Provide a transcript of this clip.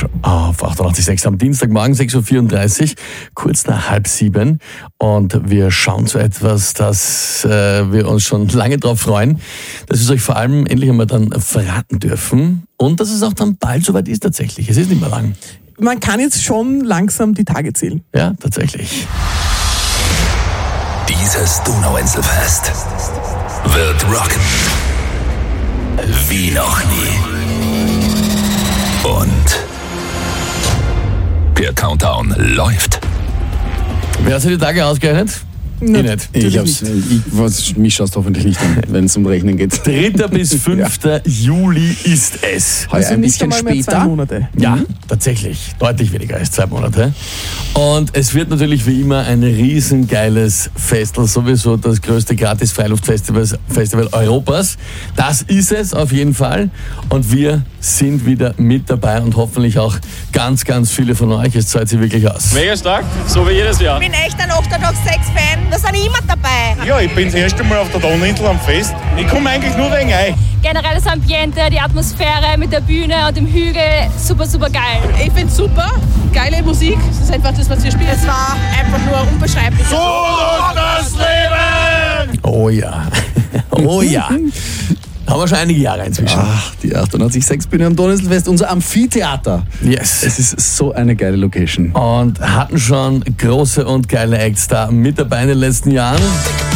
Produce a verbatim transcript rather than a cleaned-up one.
auf achtundachtzig Komma sechs am Dienstagmorgen, sechs Uhr vierunddreißig, kurz nach halb sieben. Und wir schauen zu etwas, das äh, wir uns schon lange drauf freuen, dass wir es euch vor allem endlich einmal dann verraten dürfen. Und dass es auch dann bald soweit ist tatsächlich. Es ist nicht mehr lang. Man kann jetzt schon langsam die Tage zählen. Ja, tatsächlich. Dieses Donauinselfest wird rocken wie noch nie. Und der Countdown läuft. Wer hat sich die Tage ausgerechnet? Na, Ich nicht. Ich hab's, ich, was, mich schaust hoffentlich nicht an, wenn es um Rechnen geht. dritter bis fünfter Juli ist es. Heuer Also ein nicht bisschen einmal mehr zwei später. Monate. Ja, tatsächlich. Deutlich weniger als zwei Monate. Und es wird natürlich wie immer ein riesengeiles Festel, sowieso das größte Gratis-Freiluftfestival Festival Europas. Das ist es auf jeden Fall. Und wir sind wieder mit dabei und hoffentlich auch ganz, ganz viele von euch. Es zahlt sich wirklich aus. Mega stark, so wie jedes Jahr. Ich bin echt ein achtundsechzig Fan. Da sind immer dabei. Ja, ich bin das erste Mal auf der Donauinsel am Fest. Ich komme eigentlich nur wegen euch. Generell das Ambiente, die Atmosphäre mit der Bühne und dem Hügel, super, super geil. Ich finde es super, geile Musik, das ist einfach das, was ihr spielt. Es war einfach nur unbeschreiblich. So läuft das Leben! Oh ja. Oh ja. Haben wir schon einige Jahre inzwischen. Ach, die achtundachtzig Komma sechs Bühne am Donauinselfest, unser Amphitheater. Yes. Es ist so eine geile Location. Und hatten schon große und geile Acts da mit dabei in den letzten Jahren.